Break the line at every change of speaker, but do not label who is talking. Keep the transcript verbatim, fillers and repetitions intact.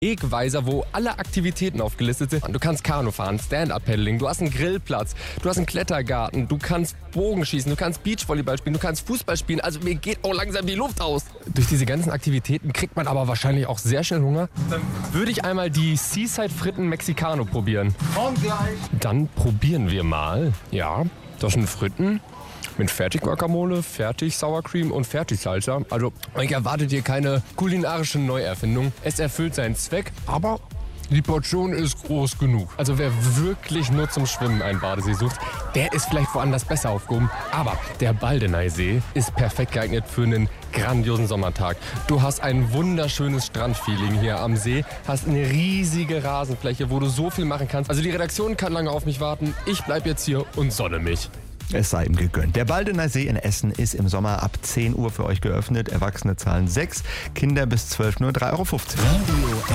Wegweiser, wo alle Aktivitäten aufgelistet sind. Du kannst Kanu fahren, Stand-Up-Paddling, du hast einen Grillplatz, du hast einen Klettergarten, du kannst Bogenschießen, du kannst Beachvolleyball spielen, du kannst Fußball spielen. Also mir geht auch langsam die Luft aus. Durch diese ganzen Aktivitäten kriegt man aber wahrscheinlich auch sehr schnell Hunger. Dann würde ich einmal die Seaside Fritten Mexicano probieren.
Und gleich.
Dann probieren wir mal. Ja, das sind Fritten mit Fertig-Guacamole, Fertig-Sour Cream und Fertig-Salsa. Also, euch erwartet hier keine kulinarische Neuerfindung. Es erfüllt seinen Zweck, aber die Portion ist groß genug. Also wer wirklich nur zum Schwimmen einen Badesee sucht, der ist vielleicht woanders besser aufgehoben. Aber der Baldeneysee ist perfekt geeignet für einen grandiosen Sommertag. Du hast ein wunderschönes Strandfeeling hier am See, hast eine riesige Rasenfläche, wo du so viel machen kannst. Also die Redaktion kann lange auf mich warten. Ich bleib jetzt hier und sonne mich.
Es sei ihm gegönnt. Der Baldeneysee in Essen ist im Sommer ab zehn Uhr für euch geöffnet. Erwachsene zahlen sechs, Kinder bis zwölf nur drei Euro fünfzig.